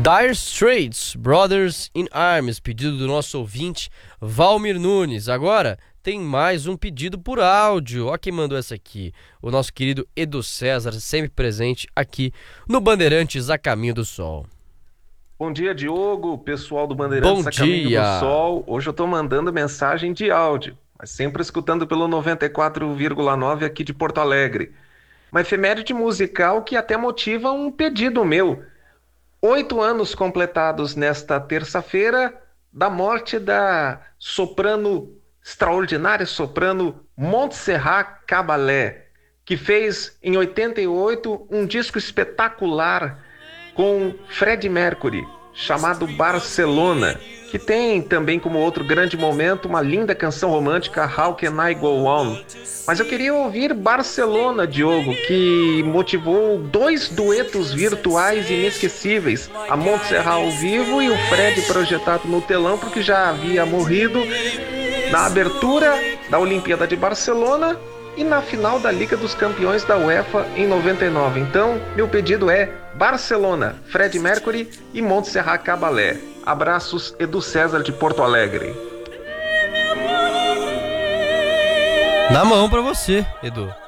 Dire Straits, Brothers in Arms, pedido do nosso ouvinte Valmir Nunes. Agora tem mais um pedido por áudio. Ó quem mandou essa aqui, o nosso querido Edu César, sempre presente aqui no Bandeirantes a Caminho do Sol. Bom dia, Diogo, pessoal do Bandeirantes a Caminho do Sol. Hoje eu tô mandando mensagem de áudio, mas sempre escutando pelo 94,9 aqui de Porto Alegre. Uma efeméride musical que até motiva um pedido meu. 8 anos completados nesta terça-feira da morte da extraordinária soprano Montserrat Caballé, que fez em 88 um disco espetacular com Freddie Mercury, chamado Barcelona, que tem também como outro grande momento uma linda canção romântica, How Can I Go On? Mas eu queria ouvir Barcelona, Diogo, que motivou 2 duetos virtuais inesquecíveis, a Montserrat ao vivo e o Fred projetado no telão, porque já havia morrido na abertura da Olimpíada de Barcelona e na final da Liga dos Campeões da UEFA em 99. Então, meu pedido é Barcelona, Freddie Mercury e Montserrat Caballé. Abraços, Edu César de Porto Alegre. Na mão pra você, Edu.